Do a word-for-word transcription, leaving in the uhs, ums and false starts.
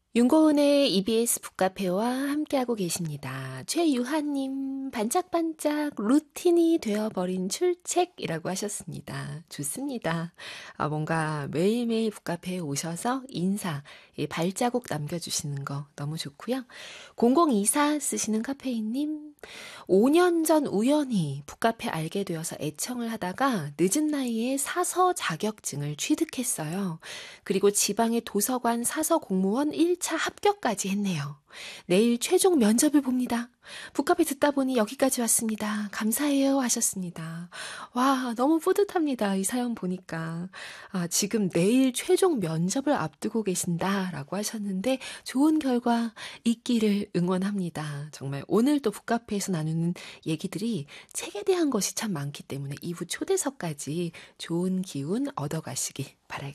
윤고은의 이비에스 북카페와 함께하고 계십니다. 최유하님, 반짝반짝 루틴이 되어버린 출첵이라고 하셨습니다. 좋습니다. 아, 뭔가 매일매일 북카페에 오셔서 인사, 이 발자국 남겨주시는 거 너무 좋고요. 공공이사 쓰시는 카페인님, 오 년 전 우연히 북카페 알게 되어서 애청을 하다가 늦은 나이에 사서 자격증을 취득했어요. 그리고 지방의 도서관 사서 공무원 일 차 합격까지 했네요. 내일 최종 면접을 봅니다. 북카페 듣다 보니 여기까지 왔습니다. 감사해요 하셨습니다. 와, 너무 뿌듯합니다. 이 사연 보니까. 아, 지금 내일 최종 면접을 앞두고 계신다라고 하셨는데 좋은 결과 있기를 응원합니다. 정말 오늘 또 북카페에서 나누는 얘기들이 책에 대한 것이 참 많기 때문에 이후 초대석까지 좋은 기운 얻어가시길 바랄게요.